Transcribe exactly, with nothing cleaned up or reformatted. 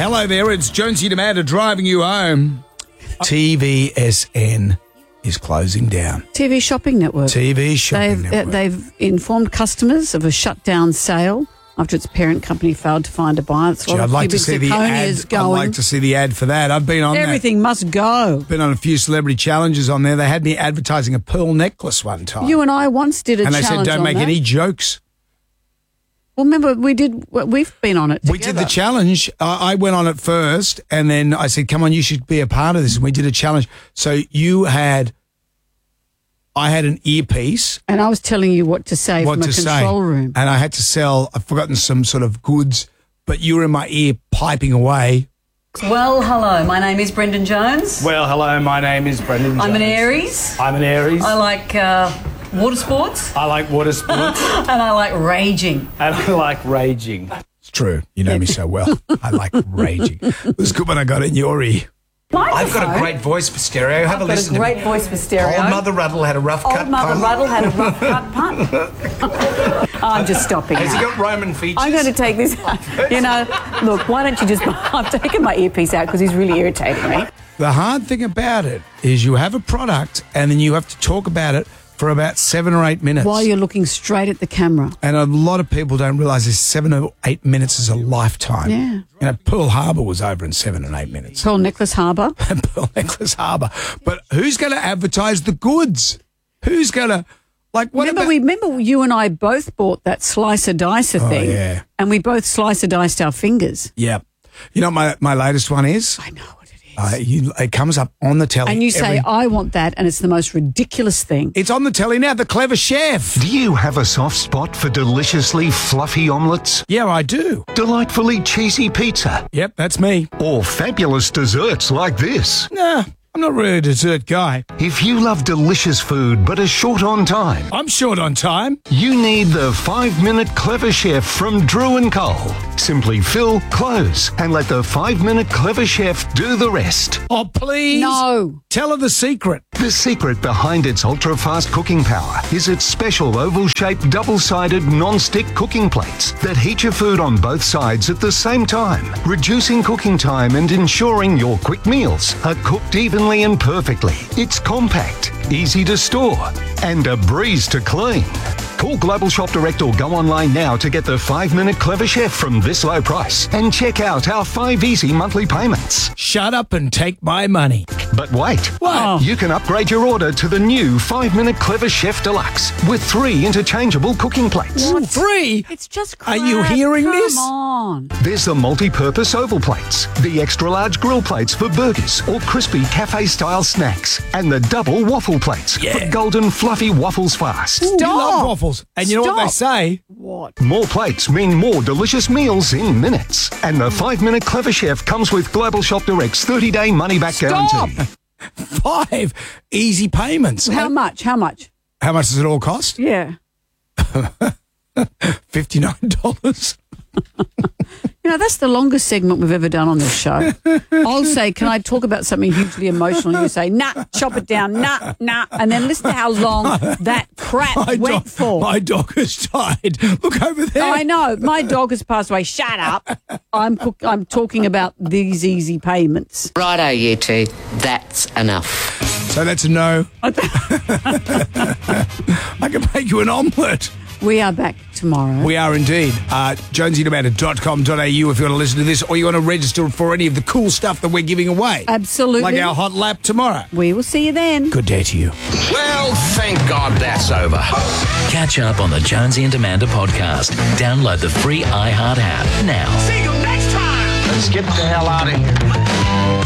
Hello there, it's Jonesy and Amanda driving you home. T V S N is closing down. T V Shopping Network. T V Shopping they've, Network. Uh, they've informed customers of a shutdown sale after its parent company failed to find a buyer. That's Gee, I'd like to see the ad. Going. I'd like to see the ad for that. I've been on Everything that. must go. Been on a few celebrity challenges on there. They had me advertising a pearl necklace one time. You and I once did a and challenge they said, don't on make that. any jokes. Well, remember, we did, we've been on it together. We did the challenge. I I went on it first, and then I said, come on, you should be a part of this. And we did a challenge. So you had, I had an earpiece. And I was telling you what to say what from a to control say. room. And I had to sell, I've forgotten some sort of goods, but you were in my ear piping away. Well, hello, my name is Brendan Jones. Well, hello, my name is Brendan Jones. I'm an Aries. I'm an Aries. I like uh, water sports. I like water sports. And I like raging. And I like raging. It's true. You know me so well. I like raging. It was good when I got in your ear. Microphone. I've got a great voice for stereo. Have I've a got listen a great to me. voice for stereo. Old Mother Ruddle had a rough Old cut Mother pun. Ruddle had a rough cut punt. I'm just stopping Has now. he got Roman features? I'm going to take this. You know, look, why don't you just... I've taken my earpiece out because he's really irritating me. The hard thing about it is you have a product and then you have to talk about it for about seven or eight minutes. While you're looking straight at the camera. And a lot of people don't realise this seven or eight minutes is a lifetime. Yeah. You know, Pearl Harbor was over in seven and eight minutes. Pearl Necklace Harbour. Pearl Necklace Harbour. But who's going to advertise the goods? Who's going to, like, what Remember, about... we remember you and I both bought that slicer dicer Oh, thing. yeah. And we both slicer diced our fingers. Yeah. You know what my, my latest one is? I know what it is. Uh, you, it comes up on the telly. And you say, every- I want that, and it's the most ridiculous thing. It's on the telly now, The Clever Chef. Do you have a soft spot for deliciously fluffy omelettes, Yeah, I do. delightfully cheesy pizza, Yep, that's me. or fabulous desserts like this? Nah, I'm not really a dessert guy. If you love delicious food but are short on time, I'm short on time. you need the five-minute Clever Chef from Drew and Cole. Simply fill, close, and let the five-minute Clever Chef do the rest. Oh, please. No. Tell her the secret. The secret behind its ultra-fast cooking power is its special oval-shaped, double-sided, non-stick cooking plates that heat your food on both sides at the same time, reducing cooking time and ensuring your quick meals are cooked evenly and perfectly. It's compact, easy to store, and a breeze to clean. Call Global Shop Direct or go online now to get the five-minute Clever Chef from this low price and check out our five easy monthly payments. Shut up and take my money. But wait, What? you can upgrade your order to the new five-minute Clever Chef Deluxe with three interchangeable cooking plates. What? Three? It's just Are crap. you hearing Come this? on. There's the multi-purpose oval plates, the extra-large grill plates for burgers or crispy cafe-style snacks, and the double waffle plates Yeah. for golden fluffy waffles fast. You love Stop. waffles. And you know what they Stop. say? What? More plates mean more delicious meals in minutes. And the five-minute Clever Chef comes with Global Shop Direct's thirty-day money-back Stop. guarantee. Five easy payments. How much? How much? How much does it all cost? Yeah. fifty-nine dollars. You know, that's the longest segment we've ever done on this show. I'll say, can I talk about something hugely emotional? And you say, nah, chop it down, nah, nah. And then listen to how long that crap My, went dog, for. my dog has died. Look over there. I know. My dog has passed away. Shut up. I'm cook- I'm talking about these easy payments. Righto, you two. That's enough. So that's a no. I can make you an omelette. We are back tomorrow. We are indeed. Uh, jonesy amanda dot com dot a u if you want to listen to this or you want to register for any of the cool stuff that we're giving away. Absolutely. Like our hot lap tomorrow. We will see you then. Good day to you. Well, thank God that's over. Catch up on the Jonesy and Amanda podcast. Download the free iHeart app now. See you next time. Let's get the hell out of here.